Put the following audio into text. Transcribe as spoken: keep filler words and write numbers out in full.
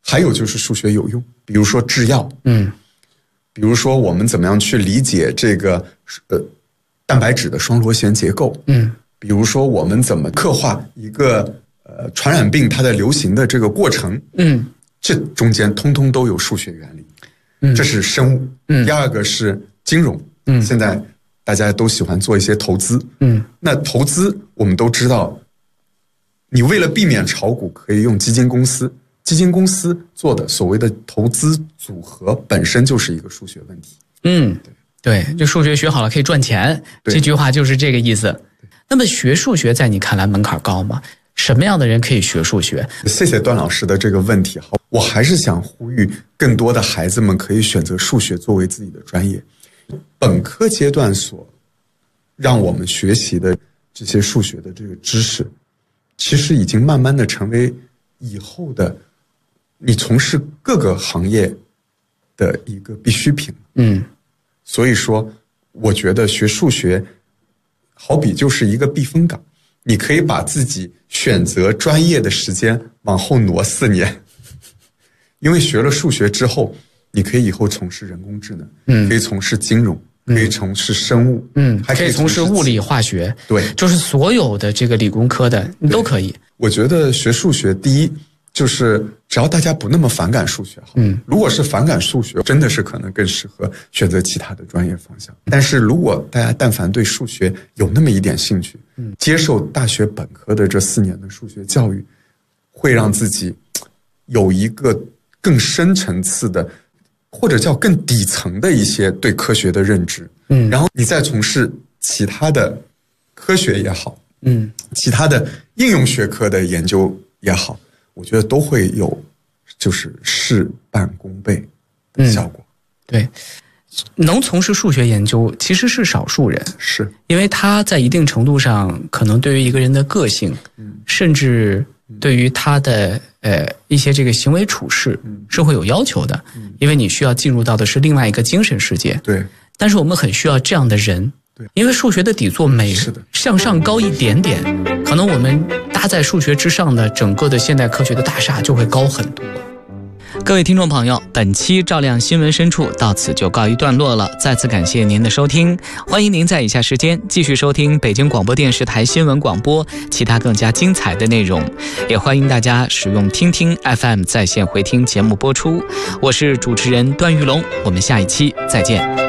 还有就是数学有用，比如说制药， 嗯， 比如说我们怎么样去理解这个呃蛋白质的双螺旋结构， 嗯， 比如说我们怎么刻画一个呃传染病它的流行的这个过程， 嗯， 这中间通通都有数学原理， 嗯， 这是生物， 嗯， 第二个是金融， 嗯， 现在大家都喜欢做一些投资， 嗯， 那投资我们都知道，你为了避免炒股，可以用基金公司。基金公司做的所谓的投资组合本身就是一个数学问题。 嗯，对，就数学学好了可以赚钱，这句话就是这个意思。那么学数学在你看来门槛高吗？什么样的人可以学数学？ 谢谢段老师的这个问题。好，我还是想呼吁更多的孩子们可以选择数学作为自己的专业。本科阶段所让我们学习的这些数学的这个知识，其实已经慢慢的成为以后的你从事各个行业的一个必需品。 嗯， 所以说我觉得学数学好比就是一个避风港，你可以把自己选择专业的时间往后挪四年，因为学了数学之后，你可以以后从事人工智能，嗯，可以从事金融，可以从事生物， 嗯， 还可以从事物理化学， 对， 就是所有的这个理工科的你都可以。 我觉得学数学，第一就是只要大家不那么反感数学，嗯，如果是反感数学，真的是可能更适合选择其他的专业方向。但是如果大家但凡对数学有那么一点兴趣，嗯，接受大学本科的这四年的数学教育，会让自己有一个更深层次的，或者叫更底层的一些对科学的认知，嗯，然后你再从事其他的科学也好，嗯，其他的应用学科的研究也好，我觉得都会有就是事半功倍的效果。 嗯，对，能从事数学研究其实是少数人， 是因为他在一定程度上可能对于一个人的个性，嗯，甚至对于他的呃一些这个行为处事是会有要求的，嗯，因为你需要进入到的是另外一个精神世界。 对， 但是我们很需要这样的人。对，因为数学的底座每向上高一点点，可能我们搭在数学之上的整个的现代科学的大厦就会高很多。各位听众朋友，本期照亮新闻深处到此就告一段落了，再次感谢您的收听，欢迎您在以下时间继续收听北京广播电视台新闻广播其他更加精彩的内容，也欢迎大家使用听听 F M 在线回听节目播出。我是主持人段玉龙，我们下一期再见。